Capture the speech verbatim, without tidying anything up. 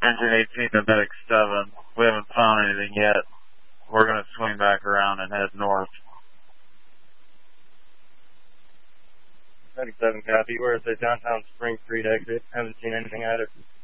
Engine eighteen to Medic seven. We haven't found anything yet. We're going to swing back around and head north. Medic seven copy. We're at the downtown Spring Street exit. Haven't seen anything either.